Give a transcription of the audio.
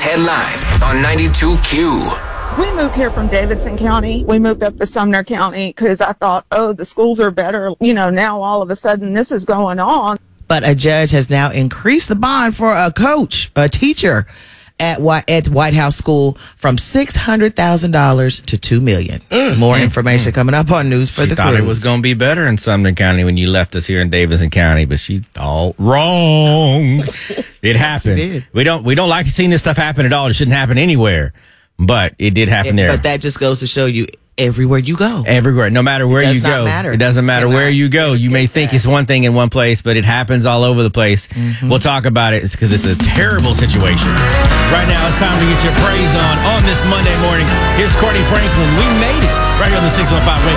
headlines on 92Q. We moved here from Davidson County. We moved up to Sumner County because I thought, the schools are better. Now all of a sudden this is going on. But a judge has now increased the bond for a teacher at White House School from $600,000 to $2 million. More information coming up on News for the Crew. She thought it was going to be better in Sumner County when you left us here in Davidson County, but she thought wrong. It happened. She did. We don't like seeing this stuff happen at all. It shouldn't happen anywhere, but it did happen there. But that just goes to show you everywhere you go. Everywhere, no matter where you go. It doesn't matter where you go. You may think it's one thing in one place, but it happens all over the place. We'll talk about it. It's because it's a terrible situation. Right now, it's time to get your praise on this Monday morning. Here's Courtney Franklin. We made it right here on the 615 Wake